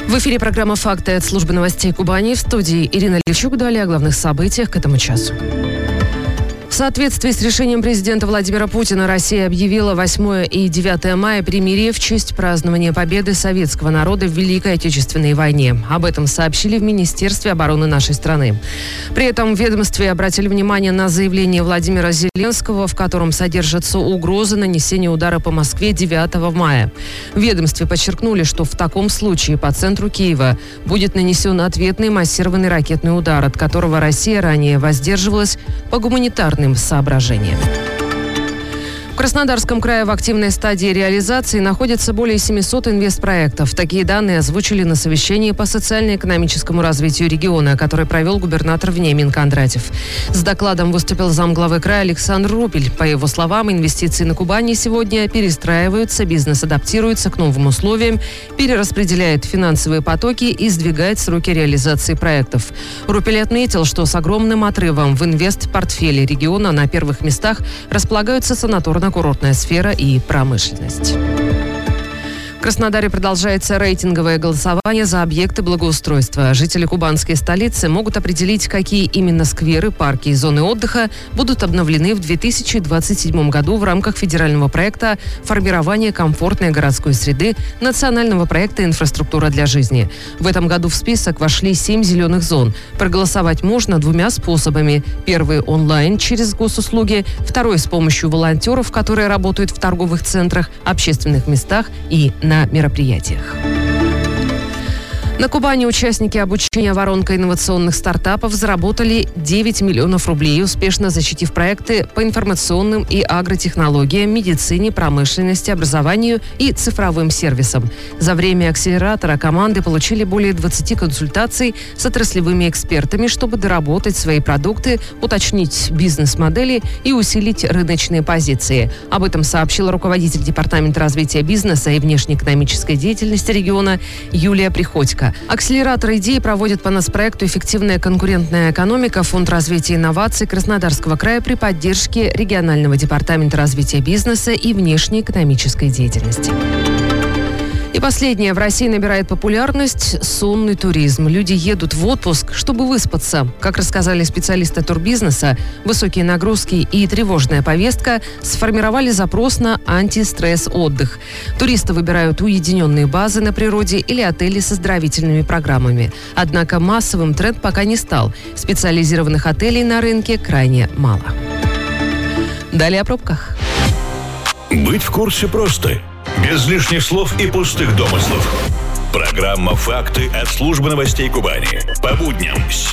В эфире программа «Факты» от службы новостей Кубани. В студии Ирина Левчук. Далее о главных событиях к этому часу. В соответствии с решением президента Владимира Путина Россия объявила 8 и 9 мая перемирие в честь празднования победы советского народа в Великой Отечественной войне. Об этом сообщили в Министерстве обороны нашей страны. При этом в ведомстве обратили внимание на заявление Владимира Зеленского, в котором содержатся угрозы нанесения удара по Москве 9 мая. В ведомстве подчеркнули, что в таком случае по центру Киева будет нанесен ответный массированный ракетный удар, от которого Россия ранее воздерживалась по гуманитарным соображениям. В Краснодарском крае в активной стадии реализации находится более 700 инвестпроектов. Такие данные озвучили на совещании по социально-экономическому развитию региона, который провел губернатор Вениамин Кондратьев. С докладом выступил замглавы края Александр Рупель. По его словам, инвестиции на Кубани сегодня перестраиваются, бизнес адаптируется к новым условиям, перераспределяет финансовые потоки и сдвигает сроки реализации проектов. Рупель отметил, что с огромным отрывом в инвестпортфеле региона на первых местах располагаются санаторно-курортная сфера и промышленность. В Краснодаре продолжается рейтинговое голосование за объекты благоустройства. Жители кубанской столицы могут определить, какие именно скверы, парки и зоны отдыха будут обновлены в 2027 году в рамках федерального проекта «Формирование комфортной городской среды» национального проекта «Инфраструктура для жизни». В этом году в список вошли 7 зеленых зон. Проголосовать можно двумя способами. Первый – онлайн через госуслуги, второй – с помощью волонтеров, которые работают в торговых центрах, общественных местах и на мероприятиях. На Кубани участники обучения «Воронка инновационных стартапов» заработали 9 миллионов рублей, успешно защитив проекты по информационным и агротехнологиям, медицине, промышленности, образованию и цифровым сервисам. За время акселератора команды получили более 20 консультаций с отраслевыми экспертами, чтобы доработать свои продукты, уточнить бизнес-модели и усилить рыночные позиции. Об этом сообщила руководитель Департамента развития бизнеса и внешнеэкономической деятельности региона Юлия Приходько. Акселератор идей проводит по нацпроекту «Эффективная конкурентная экономика» Фонд развития инноваций Краснодарского края при поддержке регионального департамента развития бизнеса и внешнеэкономической деятельности. И последнее. В России набирает популярность сонный туризм. Люди едут в отпуск, чтобы выспаться. Как рассказали специалисты турбизнеса, высокие нагрузки и тревожная повестка сформировали запрос на антистресс-отдых. Туристы выбирают уединенные базы на природе или отели с оздоровительными программами. Однако массовым тренд пока не стал. Специализированных отелей на рынке крайне мало. Далее о пробках. Быть в курсе просто. Без лишних слов и пустых домыслов. Программа «Факты» от службы новостей Кубани. По будням с